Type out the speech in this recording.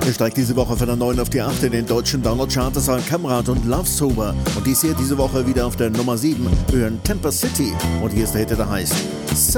Er steigt diese Woche von der 9 auf die 8 in den deutschen Download-Charts. Das waren Kamrat und Love Sober. Und dies hier diese Woche wieder auf der Nummer 7. Wir hören Temper City. Und hier ist der Hit, der heißt